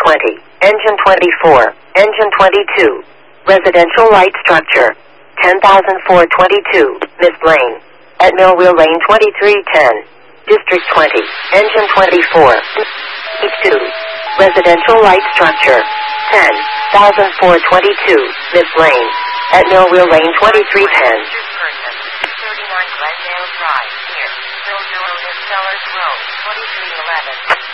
20, engine 24, engine 22. Residential light structure, 10,422, Miss Lane. At Millwheel Lane 2310. District 20, engine 24. E2. Residential light structure, 10,422, Miss Lane. At Millwheel Lane 2310. 39 Glendale Drive, near Hillsborough, Sellers Road, 2311.